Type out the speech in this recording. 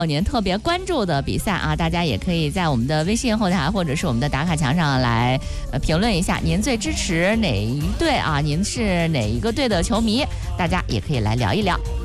您特别关注的比赛啊，大家也可以在我们的微信后台或者是我们的打卡墙上来评论一下，您最支持哪一队啊？您是哪一个队的球迷？大家也可以来聊一聊。